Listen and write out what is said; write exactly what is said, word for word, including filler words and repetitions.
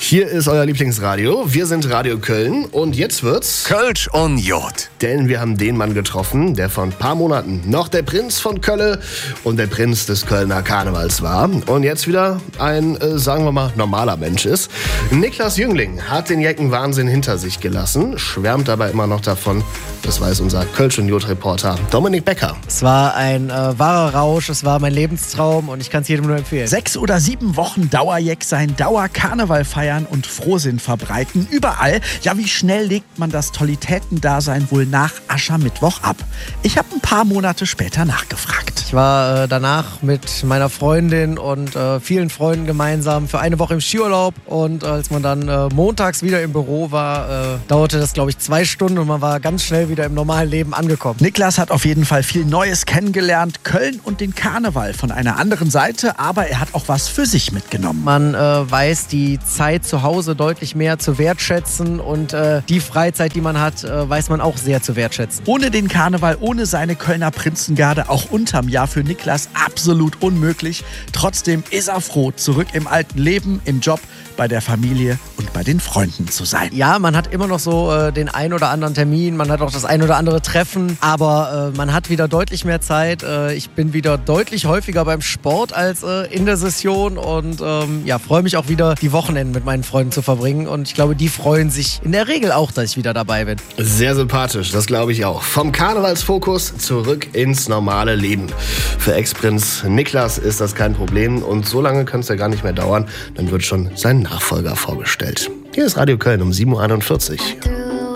Hier ist euer Lieblingsradio. Wir sind Radio Köln und jetzt wird's Kölsch und Jod. Denn wir haben den Mann getroffen, der vor ein paar Monaten noch der Prinz von Kölle und der Prinz des Kölner Karnevals war und jetzt wieder ein, äh, sagen wir mal, normaler Mensch ist. Niklas Jüngling hat den Jeckenwahnsinn hinter sich gelassen, schwärmt aber immer noch davon. Das weiß unser Kölsch und Jod-Reporter Dominik Becker. Es war ein äh, wahrer Rausch, es war mein Lebenstraum und ich kann es jedem nur empfehlen. Sechs oder sieben Wochen Dauerjeck sein, Dauerkarneval feiern und Frohsinn verbreiten. Überall. Ja, wie schnell legt man das Tollitätendasein wohl nach Aschermittwoch ab? Ich habe ein paar Monate später nachgefragt. Ich war äh, danach mit meiner Freundin und äh, vielen Freunden gemeinsam für eine Woche im Skiurlaub und als man dann äh, montags wieder im Büro war, äh, dauerte das, glaube ich, zwei Stunden und man war ganz schnell wieder im normalen Leben angekommen. Niklas hat auf jeden Fall viel Neues kennengelernt, Köln und den Karneval von einer anderen Seite, aber er hat auch was für sich mitgenommen. Man äh, weiß die Zeit zu Hause deutlich mehr zu wertschätzen und äh, die Freizeit, die man hat, äh, weiß man auch sehr zu wertschätzen. Ohne den Karneval, ohne seine Kölner Prinzengarde, auch unterm Jahr für Niklas absolut unmöglich. Trotzdem ist er froh, zurück im alten Leben, im Job, bei der Familie und bei den Freunden zu sein. Ja, man hat immer noch so äh, den ein oder anderen Termin, man hat auch das ein oder andere Treffen, aber äh, man hat wieder deutlich mehr Zeit. Äh, ich bin wieder deutlich häufiger beim Sport als äh, in der Session und ähm, ja, freue mich auch wieder, die Wochenenden mit meinen Freunden zu verbringen und ich glaube, die freuen sich in der Regel auch, dass ich wieder dabei bin. Sehr sympathisch, das glaube ich auch. Vom Karnevalsfokus zurück ins normale Leben. Für Ex-Prinz Niklas ist das kein Problem und so lange kann es ja gar nicht mehr dauern, dann wird schon sein Nachfolger vorgestellt. Hier ist Radio Köln um sieben Uhr einundvierzig.